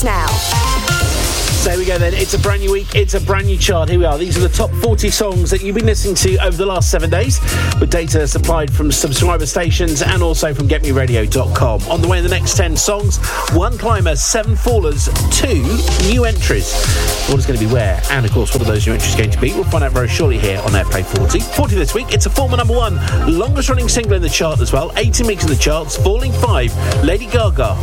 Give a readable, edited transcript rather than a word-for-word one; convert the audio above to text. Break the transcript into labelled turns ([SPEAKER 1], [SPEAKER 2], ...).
[SPEAKER 1] charts now.
[SPEAKER 2] So there we go then. It's a brand new week. It's a brand new chart. Here we are. These are the top 40 songs that you've been listening to over the last 7 days, with data supplied from subscriber stations and also from GetMeRadio.com. On the way in the next 10 songs, 1 climber, 7 fallers, 2 new entries. What is going to be where? And, of course, what are those new entries going to be? We'll find out very shortly here on Airplay 40. 40 this week. It's a former number 1. Longest running single in the chart as well. 18 weeks in the charts. Falling 5. Lady Gaga,